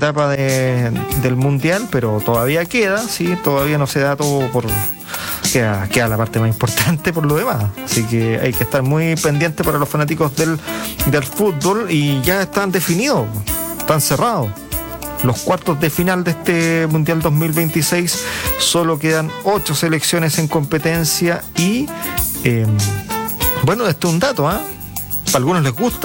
etapa del Mundial, pero todavía queda, sí, todavía no se da todo por... Queda la parte más importante por lo demás. Así que hay que estar muy pendiente para los fanáticos del fútbol, y ya están definidos, están cerrados los cuartos de final de este Mundial 2026. Solo quedan 8 selecciones en competencia y bueno, esto es un dato, ¿ah? Para algunos les gusta,